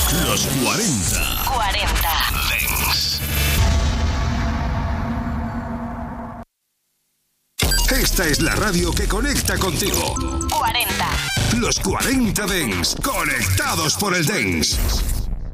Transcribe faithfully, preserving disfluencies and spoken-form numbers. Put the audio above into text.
Los cuarenta. cuarenta. Dance. Esta es la radio que conecta contigo. cuarenta. Los cuarenta Dance, conectados por el Dance.